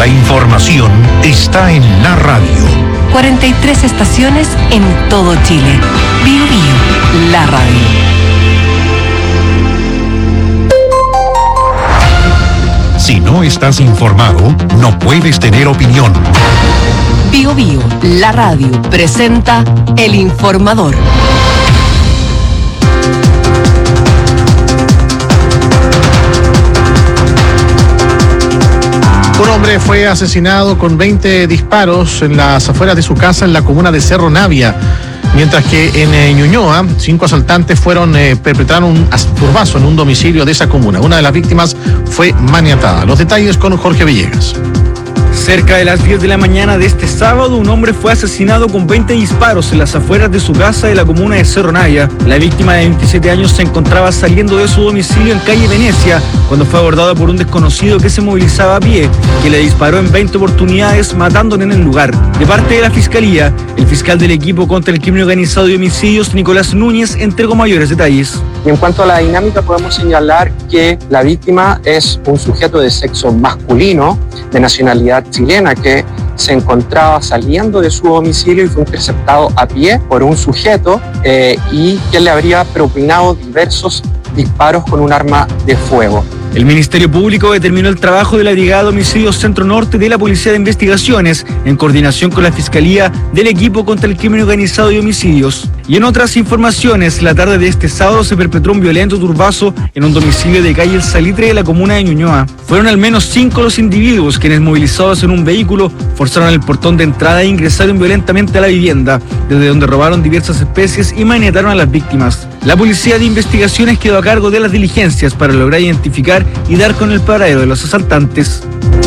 La información está en la radio. 43 estaciones en todo Chile. Bio Bio, la radio. Si no estás informado, no puedes tener opinión. Bio Bio, la radio, presenta El Informador. Un hombre fue asesinado con 20 disparos en las afueras de su casa en la comuna de Cerro Navia, mientras que en Ñuñoa 5 asaltantes perpetraron un turbazo en un domicilio de esa comuna. Una de las víctimas fue maniatada. Los detalles con Jorge Villegas. Cerca de las 10 de la mañana de este sábado, un hombre fue asesinado con 20 disparos en las afueras de su casa de la comuna de Cerro Navia. La víctima de 27 años se encontraba saliendo de su domicilio en calle Venecia cuando fue abordado por un desconocido que se movilizaba a pie, que le disparó en 20 oportunidades, matándole en el lugar. De parte de la Fiscalía, el fiscal del equipo contra el crimen organizado y homicidios, Nicolás Núñez, entregó mayores detalles. Y en cuanto a la dinámica, podemos señalar que la víctima es un sujeto de sexo masculino, de nacionalidad chilena, que se encontraba saliendo de su domicilio y fue interceptado a pie por un sujeto y que le habría propinado diversos disparos con un arma de fuego. El Ministerio Público determinó el trabajo de la Brigada de Homicidios Centro Norte de la Policía de Investigaciones en coordinación con la Fiscalía del equipo contra el crimen organizado y homicidios. Y en otras informaciones, la tarde de este sábado se perpetró un violento turbazo en un domicilio de calle El Salitre de la comuna de Ñuñoa. Fueron al menos 5 los individuos quienes, movilizados en un vehículo, forzaron el portón de entrada e ingresaron violentamente a la vivienda, desde donde robaron diversas especies y maniataron a las víctimas. La Policía de Investigaciones quedó a cargo de las diligencias para lograr identificar y dar con el paradero de los asaltantes.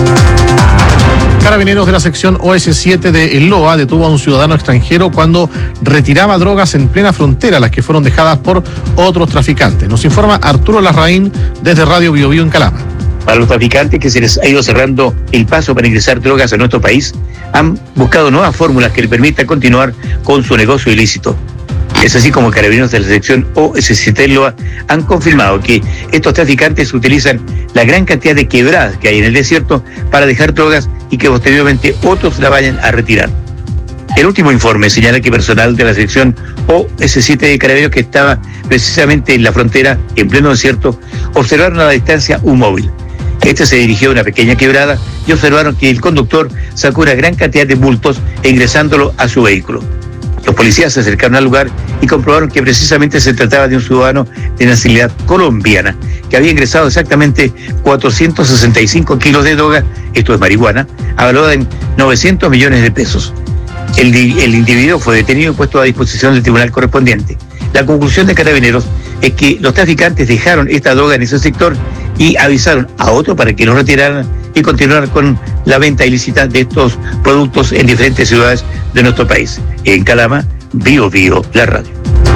Carabineros de la sección OS7 de El Loa detuvo a un ciudadano extranjero cuando retiraba drogas en plena frontera, las que fueron dejadas por otros traficantes. Nos informa Arturo Larraín desde Radio Bio Bio en Calama. Para los traficantes que se les ha ido cerrando el paso para ingresar drogas a nuestro país, han buscado nuevas fórmulas que les permitan continuar con su negocio ilícito. Es así como Carabineros de la sección OS7 Loa han confirmado que estos traficantes utilizan la gran cantidad de quebradas que hay en el desierto para dejar drogas y que posteriormente otros la vayan a retirar. El último informe señala que personal de la sección OS7 de Carabineros que estaba precisamente en la frontera, en pleno desierto, observaron a la distancia un móvil. Este se dirigió a una pequeña quebrada y observaron que el conductor sacó una gran cantidad de bultos ingresándolo a su vehículo. Los policías se acercaron al lugar y comprobaron que precisamente se trataba de un ciudadano de nacionalidad colombiana que había ingresado exactamente 465 kilos de droga, esto es marihuana, valorada en 900 millones de pesos. El individuo fue detenido y puesto a disposición del tribunal correspondiente. La conclusión de Carabineros es que los traficantes dejaron esta droga en ese sector y avisaron a otro para que lo retiraran y continuar con la venta ilícita de estos productos en diferentes ciudades de nuestro país. En Calama, Bio Bio, la radio.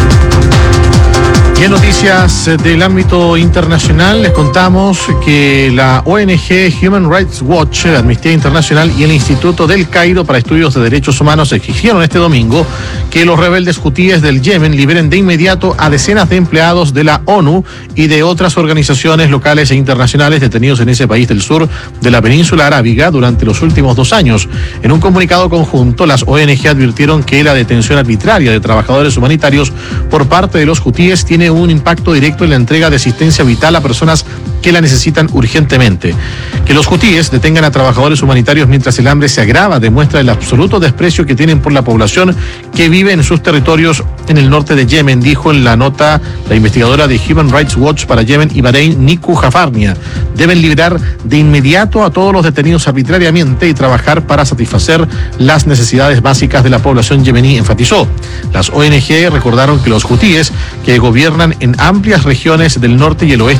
Y en noticias del ámbito internacional les contamos que la ONG Human Rights Watch, Amnistía Internacional y el Instituto del Cairo para Estudios de Derechos Humanos exigieron este domingo que los rebeldes hutíes del Yemen liberen de inmediato a decenas de empleados de la ONU y de otras organizaciones locales e internacionales detenidos en ese país del sur de la península arábiga durante los últimos 2 años. En un comunicado conjunto, las ONG advirtieron que la detención arbitraria de trabajadores humanitarios por parte de los hutíes tiene un impacto directo en la entrega de asistencia vital a personas que la necesitan urgentemente. Que los hutíes detengan a trabajadores humanitarios mientras el hambre se agrava demuestra el absoluto desprecio que tienen por la población que vive en sus territorios en el norte de Yemen, dijo en la nota la investigadora de Human Rights Watch para Yemen y Bahrein, Niku Jafarnia. Deben liberar de inmediato a todos los detenidos arbitrariamente y trabajar para satisfacer las necesidades básicas de la población yemení, enfatizó. Las ONG recordaron que los hutíes, que gobiernan en amplias regiones del norte y el oeste